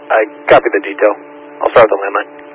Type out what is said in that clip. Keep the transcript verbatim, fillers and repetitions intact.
I copy the detail. I'll start with the landline.